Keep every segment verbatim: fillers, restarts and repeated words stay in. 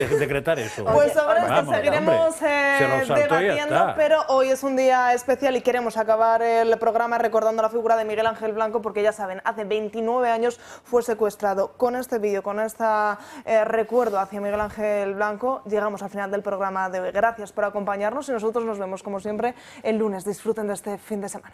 decretar eso. Pues sobre esto Vamos, seguiremos hombre, se eh, nos saltó y ya debatiendo, está. pero hoy es un día especial y queremos acabar el programa recordando la figura de Miguel Ángel Blanco, porque ya saben, hace veintinueve años fue secuestrado. Con este vídeo, con este eh, recuerdo hacia Miguel Ángel Blanco, llegamos al final del programa de hoy. Gracias por acompañarnos y nosotros nos vemos, como siempre, el lunes. Disfruten de este fin de semana.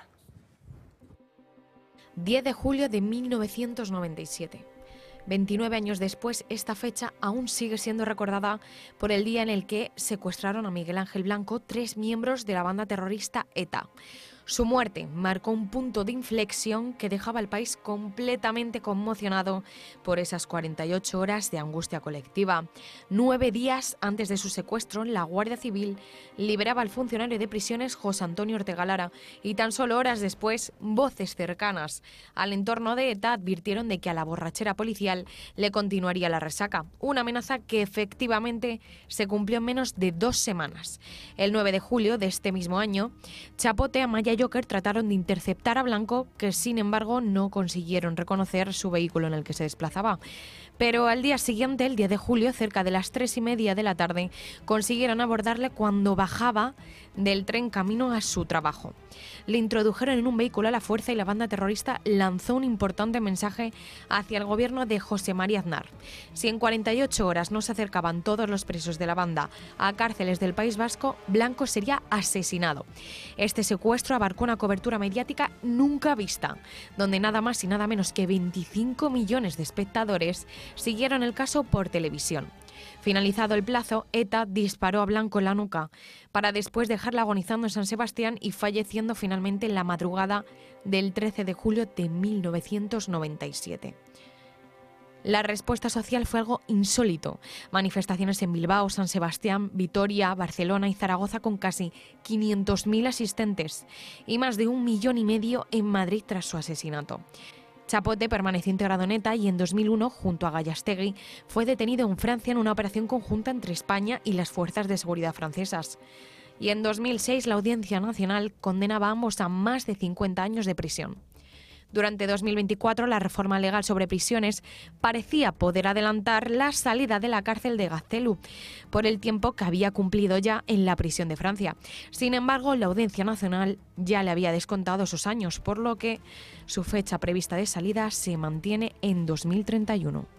diez de julio de mil novecientos noventa y siete. veintinueve años después, esta fecha aún sigue siendo recordada por el día en el que secuestraron a Miguel Ángel Blanco tres miembros de la banda terrorista ETA. Su muerte marcó un punto de inflexión que dejaba al país completamente conmocionado por esas cuarenta y ocho horas de angustia colectiva. Nueve días antes de su secuestro, la Guardia Civil liberaba al funcionario de prisiones José Antonio Ortega Lara y tan solo horas después, voces cercanas al entorno de ETA advirtieron de que a la borrachera policial le continuaría la resaca, una amenaza que efectivamente se cumplió en menos de dos semanas. El nueve de julio de este mismo año, Chapote, Amaya y Joker trataron de interceptar a Blanco, que sin embargo no consiguieron reconocer su vehículo en el que se desplazaba. Pero al día siguiente, el diez de julio, cerca de las tres y media de la tarde, consiguieron abordarle cuando bajaba del tren camino a su trabajo. Le introdujeron en un vehículo a la fuerza y la banda terrorista lanzó un importante mensaje hacia el gobierno de José María Aznar. Si en cuarenta y ocho horas no se acercaban todos los presos de la banda a cárceles del País Vasco, Blanco sería asesinado. Este secuestro abarcó una cobertura mediática nunca vista, donde nada más y nada menos que veinticinco millones de espectadores siguieron el caso por televisión. Finalizado el plazo, ETA disparó a Blanco en la nuca para después dejarla agonizando en San Sebastián y falleciendo finalmente en la madrugada del trece de julio de mil novecientos noventa y siete. La respuesta social fue algo insólito. Manifestaciones en Bilbao, San Sebastián, Vitoria, Barcelona y Zaragoza con casi quinientos mil asistentes y más de un millón y medio en Madrid tras su asesinato. Chapote permaneció integrado en ETA y en dos mil uno, junto a Gallastegui, fue detenido en Francia en una operación conjunta entre España y las fuerzas de seguridad francesas. Y en dos mil seis la Audiencia Nacional condenaba a ambos a más de cincuenta años de prisión. Durante dos mil veinticuatro, la reforma legal sobre prisiones parecía poder adelantar la salida de la cárcel de Gaztelu, por el tiempo que había cumplido ya en la prisión de Francia. Sin embargo, la Audiencia Nacional ya le había descontado esos años, por lo que su fecha prevista de salida se mantiene en dos mil treinta y uno.